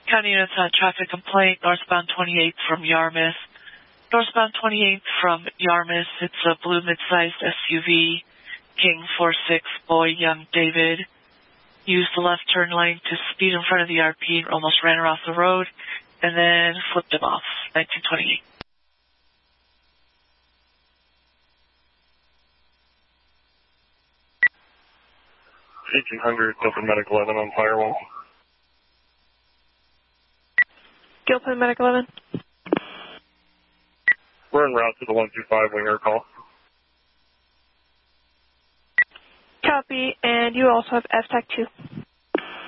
County units on traffic complaint, northbound 28 from Yarmouth. Northbound 28 from Yarmouth, it's a blue mid-sized SUV, King 46, boy, young David. Used the left turn lane to speed in front of the RP and almost ran her off the road, and then flipped him off, 1928. Gilpin Medic 11 on Firewall. Gilpin Medic 11. We're en route to the 125 winger call. Copy, and you also have FTAC 2.